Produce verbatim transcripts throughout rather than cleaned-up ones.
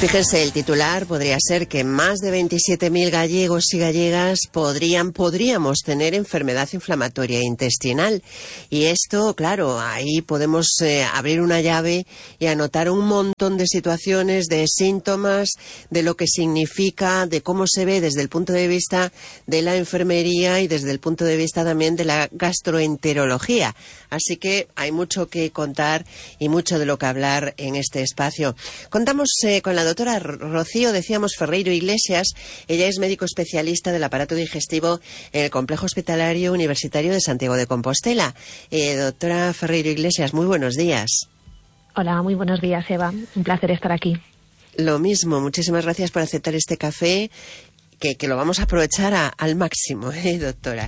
Fíjense, el titular podría ser que más de veintisiete mil gallegos y gallegas podrían, podríamos tener enfermedad inflamatoria intestinal. Y esto, claro, ahí podemos eh, abrir una llave y anotar un montón de situaciones, de síntomas, de lo que significa, de cómo se ve desde el punto de vista de la enfermería y desde el punto de vista también de la gastroenterología. Así que hay mucho que contar y mucho de lo que hablar en este espacio. Contamos eh, con la doctora Rocío, decíamos, Ferreiro Iglesias. Ella es médico especialista del aparato digestivo en el Complejo Hospitalario Universitario de Santiago de Compostela. Eh, doctora Ferreiro Iglesias, muy buenos días. Hola, muy buenos días, Eva. Un placer estar aquí. Lo mismo, muchísimas gracias por aceptar este café. Que, que lo vamos a aprovechar a, al máximo, ¿eh, doctora?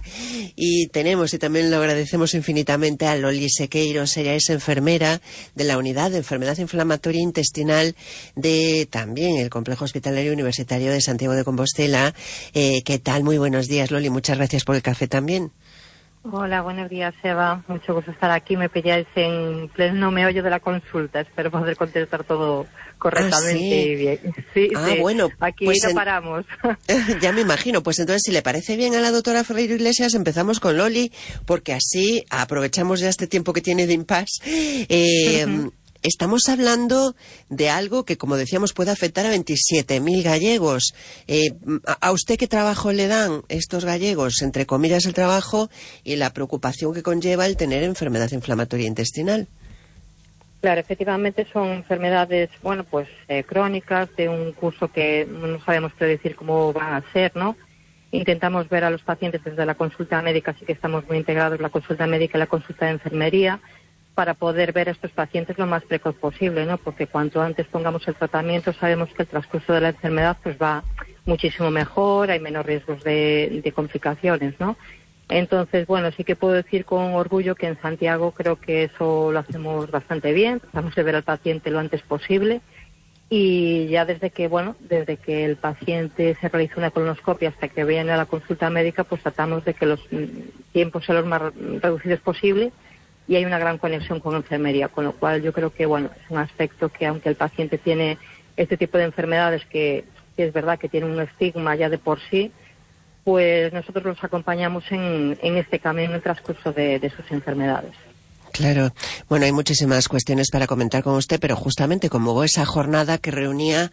Y tenemos, y también lo agradecemos infinitamente, a Loli Sequeiros. Ella es enfermera de la Unidad de Enfermedad Inflamatoria Intestinal de también el Complejo Hospitalario Universitario de Santiago de Compostela. Eh, ¿Qué tal? Muy buenos días, Loli. Muchas gracias por el café también. Hola, buenos días, Eva. Mucho gusto estar aquí. Me pilláis en pleno meollo de la consulta. Espero poder contestar todo correctamente ah, ¿sí? y bien. Sí, ah, sí. Bueno, aquí pues no en... paramos. Ya me imagino. Pues entonces, si le parece bien a la doctora Ferreiro Iglesias, empezamos con Loli, porque así aprovechamos ya este tiempo que tiene de impasse. Eh, uh-huh. Estamos hablando de algo que, como decíamos, puede afectar a veintisiete mil gallegos. Eh, ¿A usted qué trabajo le dan estos gallegos? Entre comillas, el trabajo y la preocupación que conlleva el tener enfermedad inflamatoria intestinal. Claro, efectivamente son enfermedades, bueno, pues eh, crónicas, de un curso que no sabemos predecir cómo van a ser, ¿no? Intentamos ver a los pacientes desde la consulta médica, así que estamos muy integrados la consulta médica y la consulta de enfermería, para poder ver a estos pacientes lo más precoz posible, ¿no? Porque cuanto antes pongamos el tratamiento, sabemos que el transcurso de la enfermedad pues va muchísimo mejor, hay menos riesgos de, de complicaciones, ¿no? Entonces, bueno, sí que puedo decir con orgullo que en Santiago creo que eso lo hacemos bastante bien, tratamos de ver al paciente lo antes posible y ya desde que, bueno, desde que el paciente se realiza una colonoscopia hasta que viene a la consulta médica, pues tratamos de que los tiempos sean los más reducidos posible. Y hay una gran conexión con enfermería, con lo cual yo creo que, bueno, es un aspecto que, aunque el paciente tiene este tipo de enfermedades que, que es verdad que tiene un estigma ya de por sí, pues nosotros los acompañamos en, en este camino, en el transcurso de, de sus enfermedades. Claro. Bueno, hay muchísimas cuestiones para comentar con usted, pero justamente como hubo esa jornada que reunía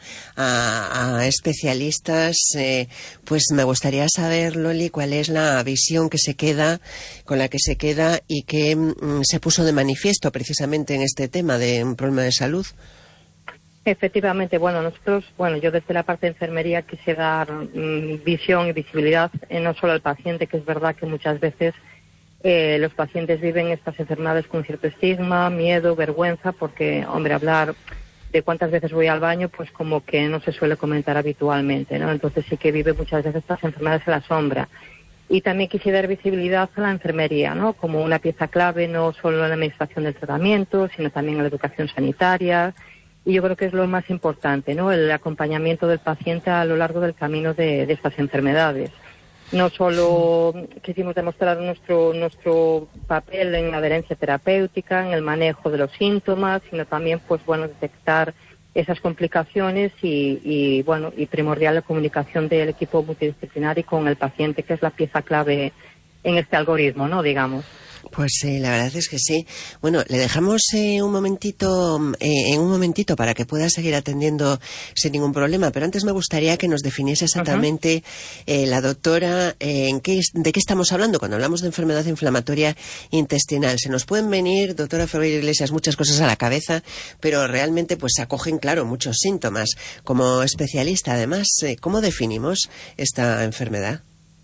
a, a especialistas, eh, pues me gustaría saber, Loli, cuál es la visión que se queda, con la que se queda y que mm, se puso de manifiesto precisamente en este tema de un problema de salud. Efectivamente, bueno, nosotros, bueno, yo desde la parte de enfermería quise dar mm, visión y visibilidad eh, no solo al paciente, que es verdad que muchas veces Eh, los pacientes viven estas enfermedades con cierto estigma, miedo, vergüenza, porque, hombre, hablar de cuántas veces voy al baño, pues como que no se suele comentar habitualmente, ¿no? Entonces sí que vive muchas veces estas enfermedades en la sombra. Y también quise dar visibilidad a la enfermería, ¿no? Como una pieza clave, no solo en la administración del tratamiento, sino también en la educación sanitaria. Y yo creo que es lo más importante, ¿no? El acompañamiento del paciente a lo largo del camino de, de estas enfermedades. No solo quisimos demostrar nuestro nuestro papel en la adherencia terapéutica, en el manejo de los síntomas, sino también, pues bueno, detectar esas complicaciones y, y bueno, y primordial la comunicación del equipo multidisciplinario con el paciente, que es la pieza clave en este algoritmo, ¿no? Digamos. Pues sí, la verdad es que sí. Bueno, le dejamos eh, un momentito, eh, en un momentito para que pueda seguir atendiendo sin ningún problema, pero antes me gustaría que nos definiese exactamente uh-huh. eh, la doctora eh, en qué, de qué estamos hablando cuando hablamos de enfermedad inflamatoria intestinal. Se nos pueden venir, doctora Ferreiro Iglesias, muchas cosas a la cabeza, pero realmente pues se acogen, claro, muchos síntomas. Como especialista, además, eh, ¿cómo definimos esta enfermedad?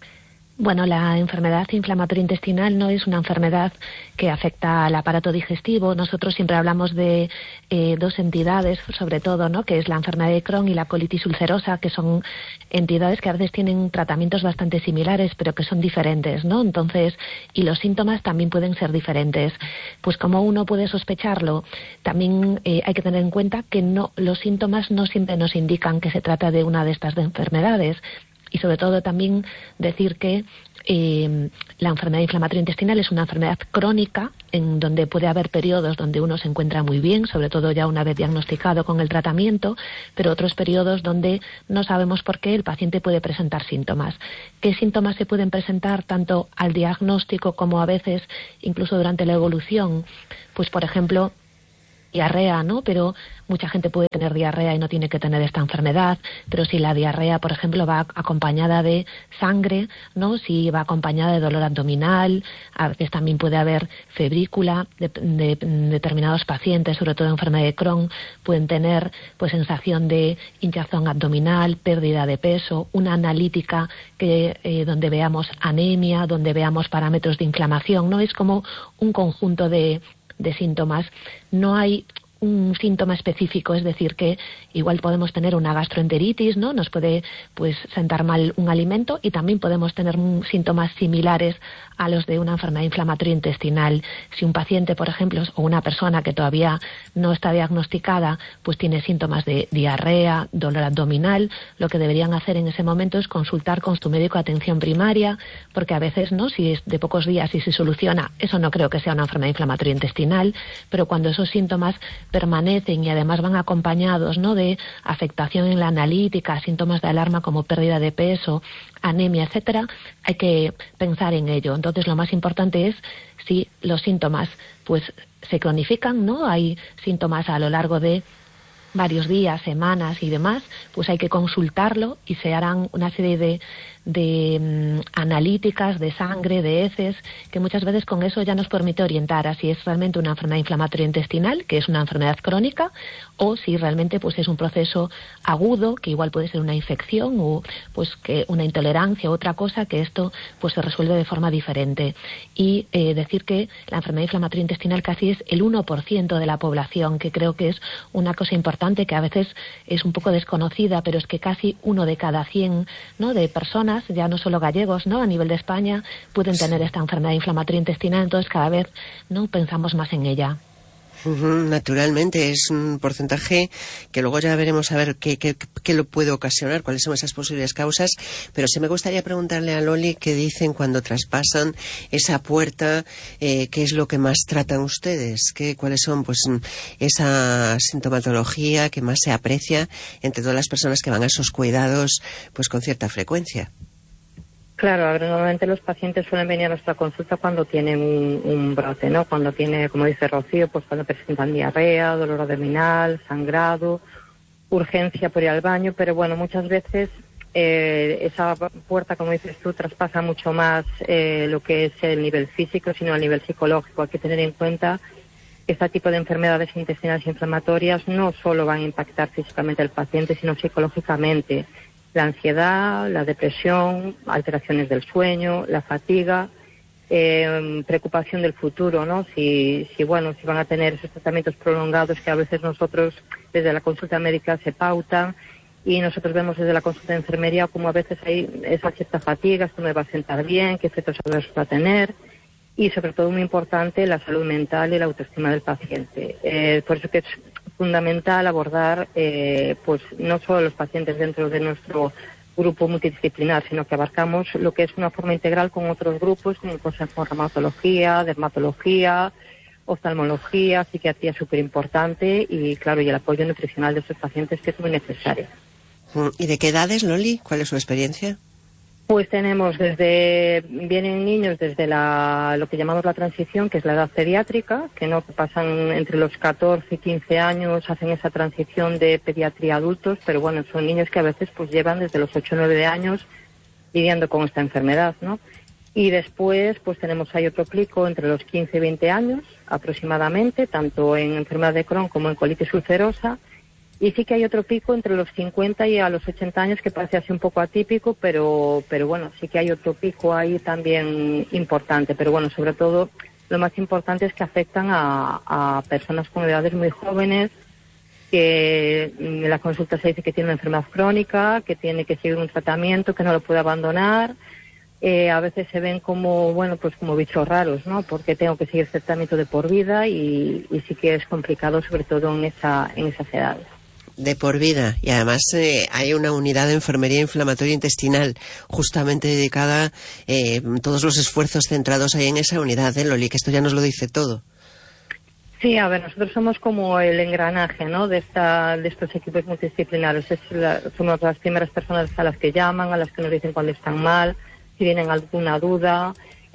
Bueno, la enfermedad inflamatoria intestinal no es una enfermedad que afecta al aparato digestivo. Nosotros siempre hablamos de eh, dos entidades, sobre todo, ¿no? Que es la enfermedad de Crohn y la colitis ulcerosa, que son entidades que a veces tienen tratamientos bastante similares, pero que son diferentes, ¿no? Entonces, y los síntomas también pueden ser diferentes. Pues como uno puede sospecharlo, también eh, hay que tener en cuenta que no, los síntomas no siempre nos indican que se trata de una de estas enfermedades. y sobre todo también decir que eh, la enfermedad inflamatoria intestinal es una enfermedad crónica en donde puede haber periodos donde uno se encuentra muy bien, sobre todo ya una vez diagnosticado con el tratamiento, pero otros periodos donde no sabemos por qué el paciente puede presentar síntomas. ¿Qué síntomas se pueden presentar tanto al diagnóstico como a veces incluso durante la evolución? Pues por ejemplo, diarrea, ¿no? Pero mucha gente puede tener diarrea y no tiene que tener esta enfermedad, pero si la diarrea, por ejemplo, va acompañada de sangre, ¿no? Si va acompañada de dolor abdominal, a veces también puede haber febrícula, de, de, de determinados pacientes, sobre todo enfermedad de Crohn, pueden tener pues sensación de hinchazón abdominal, pérdida de peso, una analítica que eh, donde veamos anemia, donde veamos parámetros de inflamación, ¿no? Es como un conjunto de de síntomas. No hay un síntoma específico, es decir, que igual podemos tener una gastroenteritis, ¿no? Nos puede pues sentar mal un alimento y también podemos tener síntomas similares a los de una enfermedad inflamatoria intestinal. Si un paciente, por ejemplo, o una persona que todavía no está diagnosticada, pues tiene síntomas de diarrea, dolor abdominal, lo que deberían hacer en ese momento es consultar con su médico de atención primaria, porque a veces, ¿no? Si es de pocos días y se soluciona, eso no creo que sea una enfermedad inflamatoria intestinal, pero cuando esos síntomas permanecen y además van acompañados, ¿no? de afectación en la analítica, síntomas de alarma como pérdida de peso, anemia, etcétera, hay que pensar en ello. Entonces, lo más importante es si los síntomas pues se cronifican, ¿no? Hay síntomas a lo largo de varios días, semanas y demás, pues hay que consultarlo y se harán una serie de de um, analíticas de sangre, de heces, que muchas veces con eso ya nos permite orientar a si es realmente una enfermedad inflamatoria intestinal, que es una enfermedad crónica, o si realmente pues es un proceso agudo, que igual puede ser una infección o pues que una intolerancia o otra cosa, que esto pues se resuelve de forma diferente. Y eh, decir que la enfermedad inflamatoria intestinal casi es el uno por ciento de la población, que creo que es una cosa importante que a veces es un poco desconocida, pero es que casi uno de cada cien, ¿no? de personas, ya no solo gallegos, ¿no? a nivel de España, pueden tener esta enfermedad inflamatoria intestinal, entonces cada vez no pensamos más en ella. Uh-huh, naturalmente, es un porcentaje que luego ya veremos a ver qué, qué, qué lo puede ocasionar, cuáles son esas posibles causas, pero sí me gustaría preguntarle a Loli qué dicen cuando traspasan esa puerta, eh, qué es lo que más tratan ustedes, qué, cuáles son pues esa sintomatología que más se aprecia entre todas las personas que van a esos cuidados pues con cierta frecuencia. Claro, normalmente los pacientes suelen venir a nuestra consulta cuando tienen un, un brote, ¿no? Cuando tiene, como dice Rocío, pues cuando presentan diarrea, dolor abdominal, sangrado, urgencia por ir al baño, pero bueno, muchas veces eh, esa puerta, como dices tú, traspasa mucho más eh, lo que es el nivel físico, sino el nivel psicológico. Hay que tener en cuenta que este tipo de enfermedades intestinales inflamatorias no solo van a impactar físicamente al paciente, sino psicológicamente. La ansiedad, la depresión, alteraciones del sueño, la fatiga, eh, preocupación del futuro, ¿no? Si, si, bueno, si van a tener esos tratamientos prolongados que a veces nosotros desde la consulta médica se pautan y nosotros vemos desde la consulta de enfermería como a veces hay esa cierta fatiga, esto me va a sentar bien, qué efectos adversos va a tener y sobre todo muy importante la salud mental y la autoestima del paciente. Eh, por eso que es fundamental abordar eh, pues no solo los pacientes dentro de nuestro grupo multidisciplinar, sino que abarcamos lo que es una forma integral con otros grupos, como cosas como reumatología, dermatología, oftalmología, psiquiatría súper importante y claro, y el apoyo nutricional de estos pacientes que es muy necesario. ¿Y de qué edades, Loli? ¿Cuál es su experiencia? Pues tenemos desde, vienen niños desde la, lo que llamamos la transición, que es la edad pediátrica, que no pasan entre los catorce y quince años, hacen esa transición de pediatría a adultos, pero bueno, son niños que a veces pues llevan desde los ocho o nueve años lidiando con esta enfermedad, ¿no? Y después pues tenemos ahí otro pico entre los quince y veinte años aproximadamente, tanto en enfermedad de Crohn como en colitis ulcerosa. Y sí que hay otro pico entre los cincuenta y a los ochenta años que parece así un poco atípico, pero pero bueno, sí que hay otro pico ahí también importante. Pero bueno, sobre todo lo más importante es que afectan a, a personas con edades muy jóvenes, que en la consulta se dice que tiene una enfermedad crónica, que tiene que seguir un tratamiento, que no lo puede abandonar. Eh, a veces se ven como, bueno, pues como bichos raros, ¿no? Porque tengo que seguir tratamiento de por vida y, y sí que es complicado, sobre todo en esa en esas edades. De por vida. Y además eh, hay una unidad de enfermería inflamatoria intestinal justamente dedicada, eh, todos los esfuerzos centrados ahí en esa unidad, ¿eh, Loli? Que esto ya nos lo dice todo. Sí, a ver, nosotros somos como el engranaje, ¿no?, de esta, de estos equipos multidisciplinarios. Es la, somos las primeras personas a las que llaman, a las que nos dicen cuando están mal, si tienen alguna duda,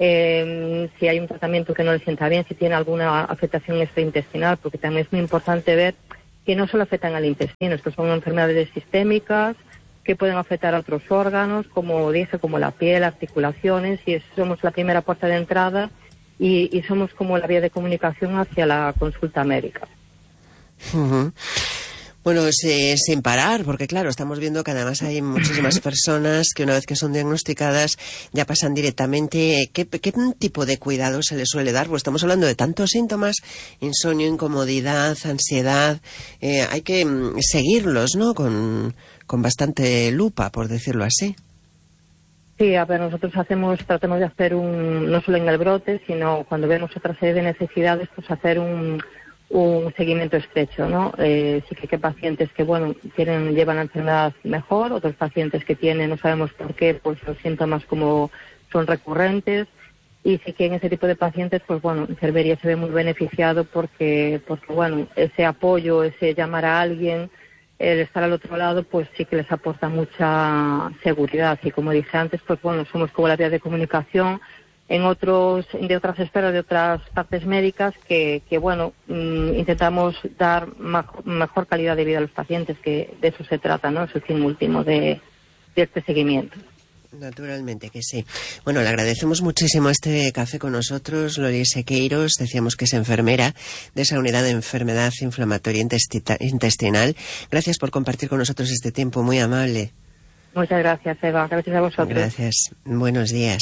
eh, si hay un tratamiento que no les sienta bien, si tiene alguna afectación extraintestinal, porque también es muy importante ver que no solo afectan al intestino, estos son enfermedades sistémicas que pueden afectar a otros órganos, como dije, como la piel, articulaciones, y es, somos la primera puerta de entrada y, y somos como la vía de comunicación hacia la consulta médica. Uh-huh. Bueno, eh, sin parar, porque claro, estamos viendo que además hay muchísimas personas que una vez que son diagnosticadas ya pasan directamente. ¿Qué, qué tipo de cuidado se les suele dar? Pues estamos hablando de tantos síntomas: insomnio, incomodidad, ansiedad. Eh, hay que mm, seguirlos, ¿no?, con, con bastante lupa, por decirlo así. Sí, a ver, nosotros hacemos, tratamos de hacer un, no solo en el brote, sino cuando vemos otra serie de necesidades, pues hacer un un seguimiento estrecho, ¿no? Eh, sí que hay pacientes que, bueno, tienen, llevan la enfermedad mejor, otros pacientes que tienen, no sabemos por qué, pues los síntomas como son recurrentes, y sí que en ese tipo de pacientes, pues bueno, enfermería se ve muy beneficiado porque, porque bueno, ese apoyo, ese llamar a alguien, el estar al otro lado, pues sí que les aporta mucha seguridad, y como dije antes, pues bueno, somos como la vía de comunicación en otros, de otras esferas, de otras partes médicas, que, que bueno, mmm, intentamos dar mejor, mejor calidad de vida a los pacientes, que de eso se trata, ¿no? Es el fin último de, de este seguimiento. Naturalmente que sí. Bueno, le agradecemos muchísimo este café con nosotros, Loli Sequeiros. Decíamos que es enfermera de esa unidad de enfermedad inflamatoria intestinal. Gracias por compartir con nosotros este tiempo, muy amable. Muchas gracias, Eva. Gracias a vosotros. Gracias. Buenos días.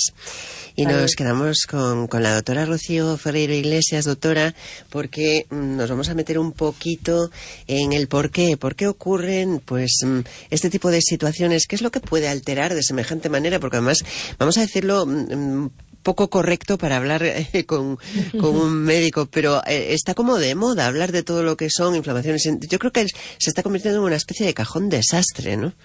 Y Adiós. Nos quedamos con, con la doctora Rocío Ferreiro Iglesias, doctora, porque mm, nos vamos a meter un poquito en el por qué. ¿Por qué ocurren pues mm, este tipo de situaciones? ¿Qué es lo que puede alterar de semejante manera? Porque además, vamos a decirlo, mm, poco correcto para hablar eh, con, con un médico, pero eh, está como de moda hablar de todo lo que son inflamaciones. Yo creo que se está convirtiendo en una especie de cajón desastre, ¿no?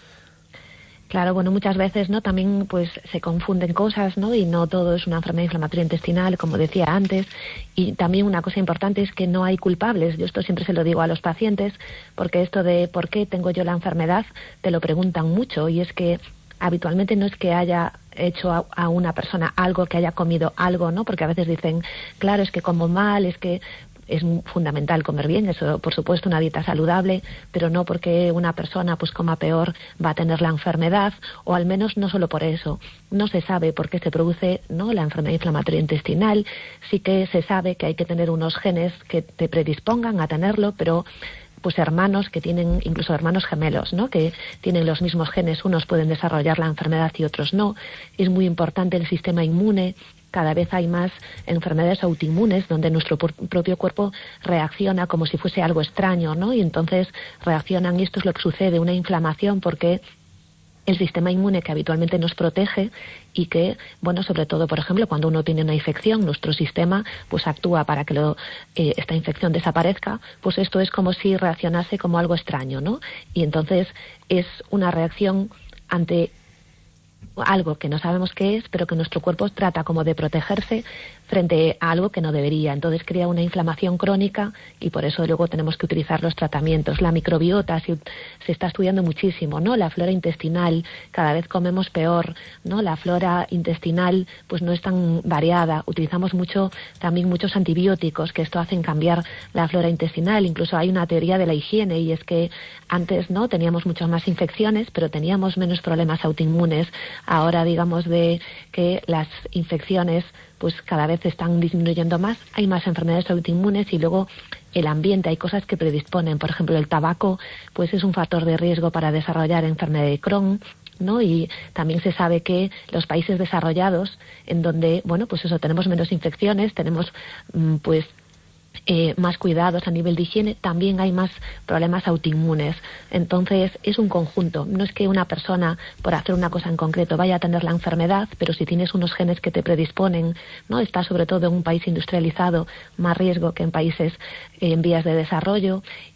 Claro, bueno, muchas veces, ¿no?, también pues se confunden cosas, ¿no?, y no todo es una enfermedad inflamatoria intestinal, como decía antes. Y también una cosa importante es que no hay culpables. Yo esto siempre se lo digo a los pacientes, porque esto de ¿por qué tengo yo la enfermedad?, te lo preguntan mucho, y es que habitualmente no es que haya hecho a, a una persona algo, que haya comido algo, ¿no?, porque a veces dicen, claro, es que como mal, es que es fundamental comer bien, eso por supuesto, una dieta saludable, pero no porque una persona pues coma peor va a tener la enfermedad, o al menos no solo por eso. No se sabe por qué se produce, ¿no?, la enfermedad inflamatoria intestinal. Sí que se sabe que hay que tener unos genes que te predispongan a tenerlo, pero pues hermanos que tienen, incluso hermanos gemelos, ¿no?, que tienen los mismos genes, unos pueden desarrollar la enfermedad y otros no. Es muy importante el sistema inmune. Cada vez hay más enfermedades autoinmunes donde nuestro propio cuerpo reacciona como si fuese algo extraño, ¿no? Y entonces reaccionan, y esto es lo que sucede, una inflamación, porque el sistema inmune que habitualmente nos protege y que, bueno, sobre todo, por ejemplo, cuando uno tiene una infección, nuestro sistema pues actúa para que lo, eh, esta infección desaparezca, pues esto es como si reaccionase como algo extraño, ¿no? Y entonces es una reacción ante algo que no sabemos qué es, pero que nuestro cuerpo trata como de protegerse frente a algo que no debería. Entonces crea una inflamación crónica, y por eso luego tenemos que utilizar los tratamientos. La microbiota se, se está estudiando muchísimo, ¿no? La flora intestinal, cada vez comemos peor, ¿no? La flora intestinal pues no es tan variada. Utilizamos mucho, también muchos antibióticos, que esto hacen cambiar la flora intestinal. Incluso hay una teoría de la higiene, y es que antes, ¿no?, teníamos muchas más infecciones, pero teníamos menos problemas autoinmunes. Ahora, digamos, de que las infecciones pues cada vez están disminuyendo más, hay más enfermedades autoinmunes, y luego el ambiente, hay cosas que predisponen. Por ejemplo, el tabaco pues es un factor de riesgo para desarrollar enfermedad de Crohn, ¿no? Y también se sabe que los países desarrollados, en donde, bueno, pues eso, tenemos menos infecciones, tenemos pues Eh, más cuidados a nivel de higiene, también hay más problemas autoinmunes. Entonces es un conjunto. No es que una persona, por hacer una cosa en concreto, vaya a tener la enfermedad, pero si tienes unos genes que te predisponen, ¿no?, está sobre todo en un país industrializado más riesgo que en países eh, en vías de desarrollo.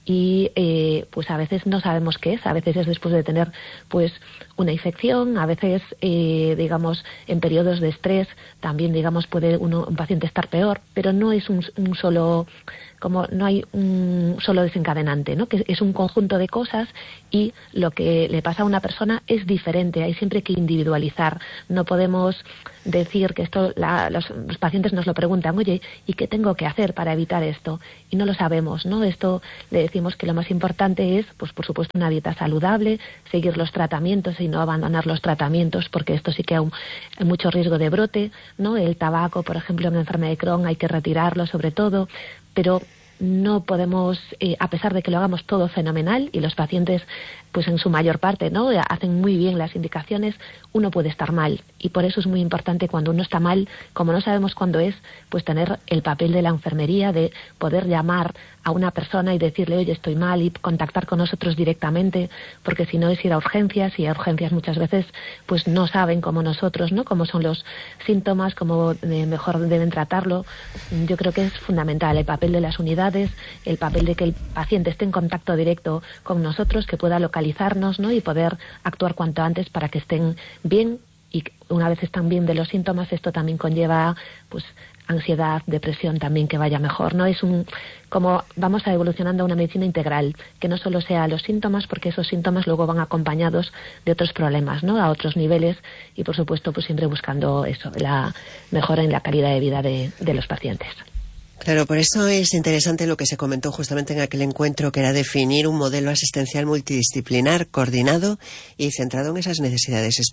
y eh, pues a veces no sabemos qué es, a veces es después de tener pues una infección, a veces eh, digamos en periodos de estrés también digamos puede uno, un paciente estar peor, pero no es un, un solo como no hay un solo desencadenante, ¿no? Que es un conjunto de cosas y lo que le pasa a una persona es diferente, hay siempre que individualizar, no podemos decir que esto, la, los, los pacientes nos lo preguntan, oye, ¿y qué tengo que hacer para evitar esto? Y no lo sabemos, ¿no? Esto le decimos que lo más importante es, pues por supuesto, una dieta saludable, seguir los tratamientos y no abandonar los tratamientos, porque esto sí que hay, un, hay mucho riesgo de brote, ¿no? El tabaco, por ejemplo, en la enfermedad de Crohn hay que retirarlo sobre todo, pero no podemos, eh, a pesar de que lo hagamos todo fenomenal y los pacientes, pues en su mayor parte, ¿no? hacen muy bien las indicaciones, uno puede estar mal y por eso es muy importante cuando uno está mal, como no sabemos cuándo es, pues tener el papel de la enfermería, de poder llamar a una persona y decirle, oye, estoy mal, y contactar con nosotros directamente, porque si no es ir a urgencias y a urgencias muchas veces pues no saben como nosotros, ¿no? Cómo son los síntomas, cómo eh, mejor deben tratarlo. Yo creo que es fundamental el papel de las unidades, el papel de que el paciente esté en contacto directo con nosotros, que pueda localizarnos, ¿no? Y poder actuar cuanto antes para que estén bien, y una vez están bien de los síntomas, esto también conlleva pues ansiedad, depresión también, que vaya mejor, ¿no? Es un como vamos a evolucionando a una medicina integral, que no solo sea los síntomas, porque esos síntomas luego van acompañados de otros problemas, ¿no? A otros niveles y por supuesto pues siempre buscando eso, la mejora en la calidad de vida de, de los pacientes. Claro, por eso es interesante lo que se comentó justamente en aquel encuentro, que era definir un modelo asistencial multidisciplinar, coordinado y centrado en esas necesidades específicas